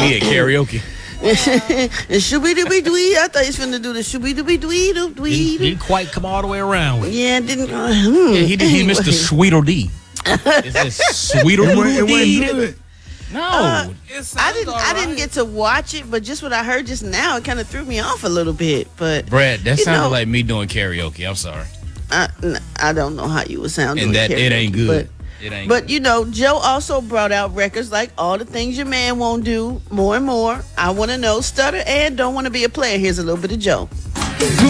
me at karaoke. Shooby-dooby-dwee. I thought he was finna do the shooby-dooby-dwee-doo-dwee. Didn't quite come all the way around with it. Yeah, didn't. He missed the Sweetle D. Is it Sweetle D? No. I didn't get to watch it, but just what I heard just now, it kind of threw me off a little bit. But Brad, that sounded like me doing karaoke. I'm sorry. I don't know how you would sound. And that karaoke, it ain't good. But you know, Joe also brought out records like All the Things Your Man Won't Do, More and More, I Want to Know, Stutter, and Don't Want to Be a Player. Here's a little bit of Joe.